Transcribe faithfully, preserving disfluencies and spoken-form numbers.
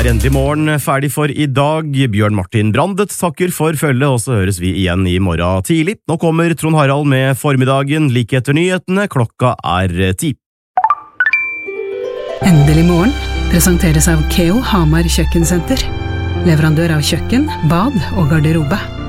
er endelig morgen ferdig for i dag. Bjørn Martin Brandet takker for følget, og så høres vi igjen i morgen tidlig. Nå kommer Trond Harald med formiddagen, like etter nyhetene. Klokka er ti. Endelig morgen presenteres av Keo Hamar Kjøkkensenter. Leverandør av kjøkken, bad og garderobe.